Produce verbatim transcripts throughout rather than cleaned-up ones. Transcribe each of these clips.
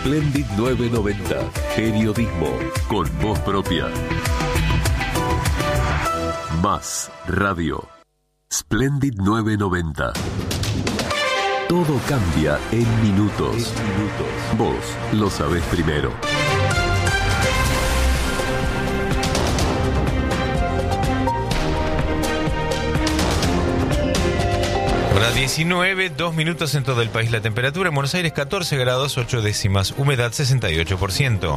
Splendid novecientos noventa. Periodismo con voz propia. Más radio. Splendid novecientos noventa. Todo cambia en minutos. En minutos. Vos lo sabés primero. Hora diecinueve, dos minutos en todo el país. La temperatura en Buenos Aires catorce grados, ocho décimas. Humedad sesenta y ocho por ciento.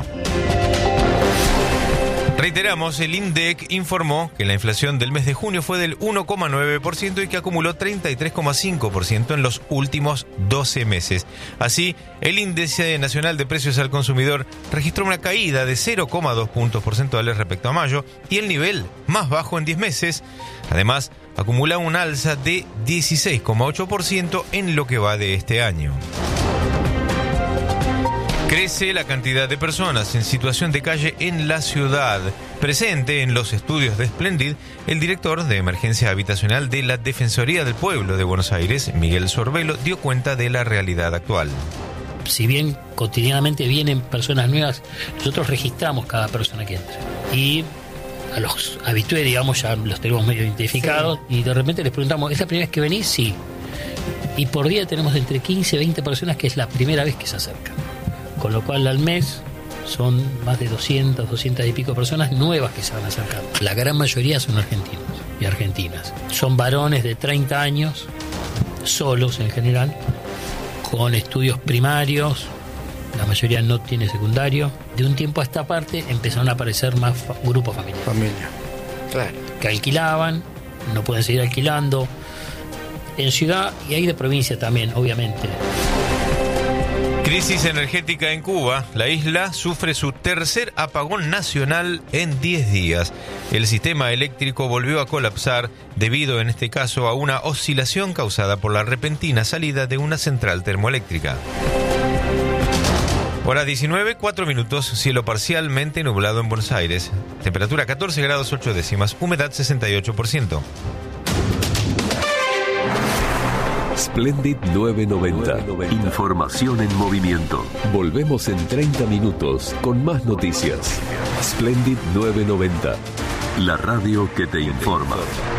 Reiteramos, el INDEC informó que la inflación del mes de junio fue del uno coma nueve por ciento y que acumuló treinta y tres coma cinco por ciento en los últimos doce meses. Así, el índice nacional de precios al consumidor registró una caída de cero coma dos puntos porcentuales respecto a mayo y el nivel más bajo en diez meses. Además, acumula un alza de dieciséis coma ocho por ciento en lo que va de este año. Crece la cantidad de personas en situación de calle en la ciudad. Presente en los estudios de Splendid, el director de emergencia habitacional de la Defensoría del Pueblo de Buenos Aires, Miguel Sorbelo, dio cuenta de la realidad actual. Si bien cotidianamente vienen personas nuevas, nosotros registramos cada persona que entra. Y a los habitués, digamos, ya los tenemos medio identificados, sí. Y de repente les preguntamos, ¿es la primera vez que venís? Sí. Y por día tenemos entre quince y veinte personas que es la primera vez que se acercan. Con lo cual al mes son más de doscientas, doscientas y pico personas nuevas que se van acercando. La gran mayoría son argentinos y argentinas. Son varones de treinta años, solos en general, con estudios primarios, la mayoría no tiene secundario. De un tiempo a esta parte empezaron a aparecer más fa- grupos familiares. Familia, claro. Que alquilaban, no pueden seguir alquilando. En ciudad y hay de provincia también, obviamente. Crisis energética en Cuba. La isla sufre su tercer apagón nacional en diez días. El sistema eléctrico volvió a colapsar debido, en este caso, a una oscilación causada por la repentina salida de una central termoeléctrica. Hora diecinueve, cuatro minutos, cielo parcialmente nublado en Buenos Aires. Temperatura catorce grados, ocho décimas, humedad sesenta y ocho por ciento. Splendid novecientos noventa. Información en movimiento. Volvemos en treinta minutos con más noticias. Splendid novecientos noventa. La radio que te informa.